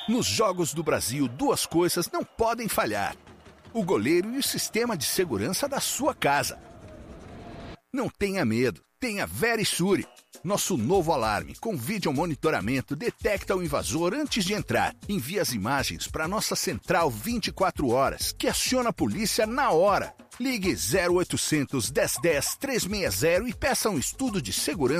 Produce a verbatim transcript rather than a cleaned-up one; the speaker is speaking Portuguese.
Nos Jogos do Brasil, duas coisas não podem falhar: o goleiro e o sistema de segurança da sua casa. Não tenha medo, tenha Verisure. Nosso novo alarme com vídeo monitoramento detecta o invasor antes de entrar. Envia as imagens para nossa central vinte e quatro horas, que aciona a polícia na hora. Ligue zero oitocentos, dez dez, trezentos e sessenta e peça um estudo de segurança